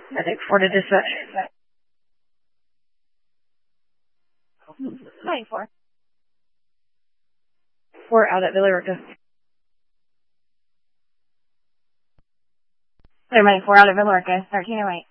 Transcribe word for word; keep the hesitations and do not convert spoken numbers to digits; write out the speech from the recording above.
I think four to dispatch. Nine four. Four out at Villa Rica. Clear money four out at Villa Rica. Thirteen oh eight.